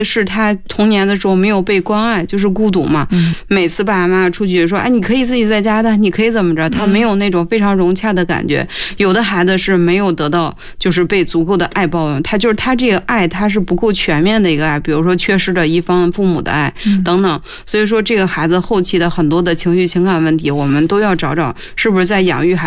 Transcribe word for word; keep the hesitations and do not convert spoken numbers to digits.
是他童年的时候没有被关爱，就是孤独嘛。嗯、每次爸爸妈妈出去说，哎，你可以自己在家的，你可以怎么着，他没有那种非常融洽的感觉。嗯、有的孩子是没有得到，就是被足够的爱包容，他就是他这个爱，他是不够全面的一个爱，比如说缺失了一方父母的爱、嗯、等等。所以说，这个孩子后期的很多的情绪情感问题，我们都要找找是不是在养育孩子。